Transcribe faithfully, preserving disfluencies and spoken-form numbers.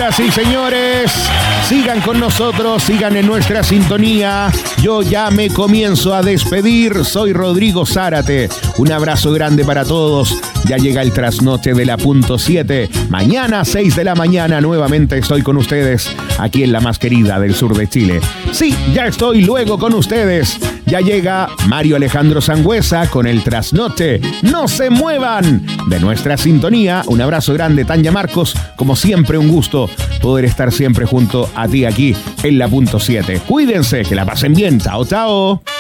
Señoras y señores, sigan con nosotros, sigan en nuestra sintonía. Yo ya me comienzo a despedir. Soy Rodrigo Zárate. Un abrazo grande para todos. Ya llega el trasnoche de la punto siete. Mañana, seis de la mañana, nuevamente estoy con ustedes aquí en la más querida del sur de Chile. Sí, ya estoy luego con ustedes. Ya llega Mario Alejandro Sangüesa con el trasnoche. ¡No se muevan! De nuestra sintonía. Un abrazo grande, Tanya Marcos. Como siempre, un gusto poder estar siempre junto a ti aquí en la punto siete. Cuídense, que la pasen bien. Chao, chao.